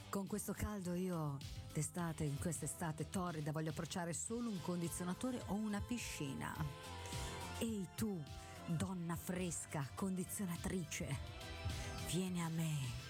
Con questo caldo io d'estate, in quest'estate torrida, voglio approcciare solo un condizionatore o una piscina. Ehi tu, donna fresca, condizionatrice, vieni a me.